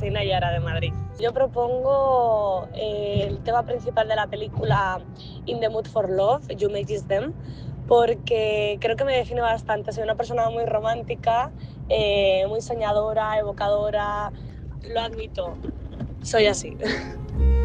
soy Nayara de Madrid. Yo propongo el tema principal de la película In the Mood for Love, You Make This Them, porque creo que me define bastante. Soy una persona muy romántica, muy soñadora, evocadora, lo admito, soy así.